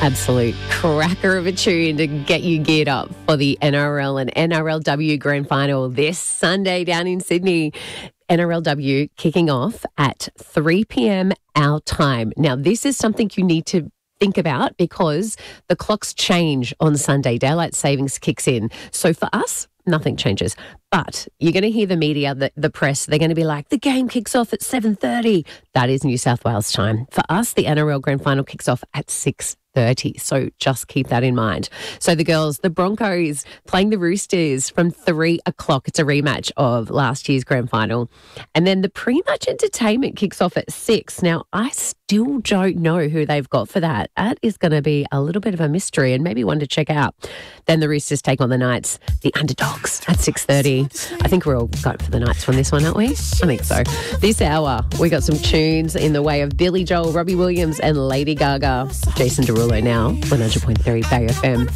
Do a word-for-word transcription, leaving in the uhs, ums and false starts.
absolute cracker of a tune to get you geared up for the N R L and N R L W Grand Final this Sunday down in Sydney. N R L W kicking off at three p.m. our time. Now, this is something you need to think about because the clocks change on Sunday. Daylight savings kicks in. So for us, nothing changes. But you're going to hear the media, the, the press, they're going to be like, the game kicks off at seven thirty. That is New South Wales time. For us, the N R L Grand Final kicks off at six thirty. So just keep that in mind. So the girls, the Broncos playing the Roosters from three o'clock. It's a rematch of last year's Grand Final. And then the pre-match entertainment kicks off at six. Now, I still don't know who they've got for that. That is going to be a little bit of a mystery and maybe one to check out. Then the Roosters take on the Knights, the underdogs at six thirty. I think we're all going for the Knights from this one, aren't we? I think so. This hour, we got some tunes in the way of Billy Joel, Robbie Williams and Lady Gaga. Jason Derulo now, one hundred point three Bay F M.